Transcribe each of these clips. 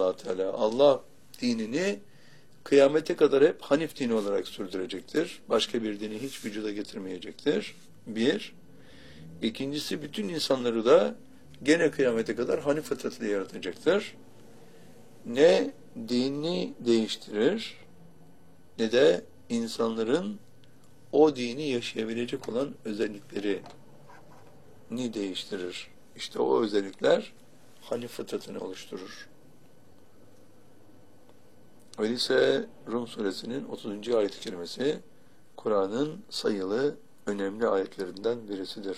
Allah Teala. Allah dinini kıyamete kadar hep Hanif dini olarak sürdürecektir. Başka bir dini hiç vücuda getirmeyecektir. Bir. İkincisi, bütün insanları da gene kıyamete kadar Hanif fıtratıyla yaratacaktır. Ne dini değiştirir, ne de insanların o dini yaşayabilecek olan özelliklerini değiştirir. İşte o özellikler Hanif fıtratını oluşturur. Öyleyse Rum suresinin 30. ayet-i kerimesi Kur'an'ın sayılı önemli ayetlerinden birisidir.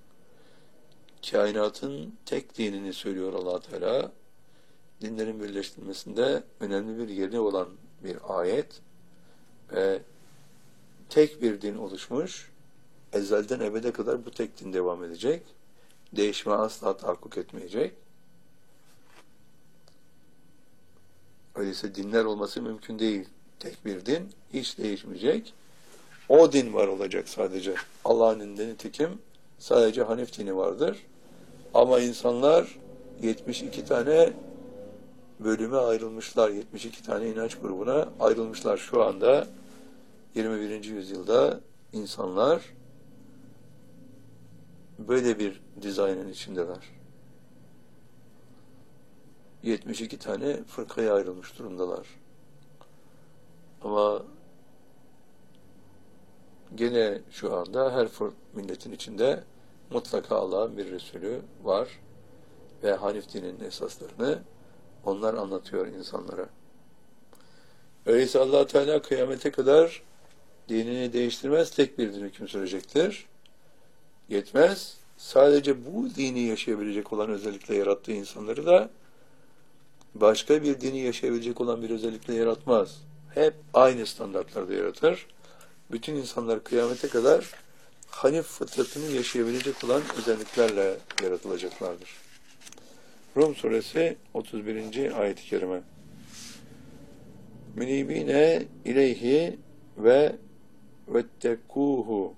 Kainatın tek dinini söylüyor Allah Teala. Dinlerin birleştirilmesinde önemli bir yeri olan bir ayet ve tek bir din oluşmuş, ezelden ebede kadar bu tek din devam edecek, değişme asla tahakkuk etmeyecek. Öyleyse dinler olması mümkün değil. Tek bir din hiç değişmeyecek. O din var olacak sadece. Allah'ın dini nitekim sadece Hanif dini vardır. Ama insanlar 72 tane bölüme ayrılmışlar. 72 tane inanç grubuna ayrılmışlar. Şu anda 21. yüzyılda insanlar böyle bir dizaynın içindeler. 72 tane fırkaya ayrılmış durumdalar. Ama gene şu anda her milletin içinde mutlaka Allah'ın bir Resulü var ve Hanif dininin esaslarını onlar anlatıyor insanlara. Öyleyse Allah Teala kıyamete kadar dinini değiştirmez, tek bir din hüküm sürecektir. Yetmez, sadece bu dini yaşayabilecek olan özellikle yarattığı insanları da başka bir dini yaşayabilecek olan bir özellikle yaratmaz. Hep aynı standartlarda yaratır. Bütün insanlar kıyamete kadar Hanif fıtratını yaşayabilecek olan özelliklerle yaratılacaklardır. Rum suresi 31. ayet-i kerime. Münibine ileyhi ve vettekuhu